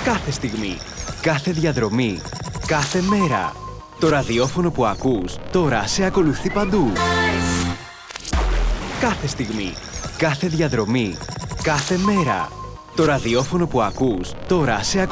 Κάθε στιγμή, κάθε διαδρομή, κάθε μέρα. Το ραδιόφωνο που ακούς τώρα σε ακολουθεί παντού. Κάθε στιγμή, κάθε διαδρομή, κάθε μέρα. Το ραδιόφωνο που ακούς τώρα σε ακολουθεί.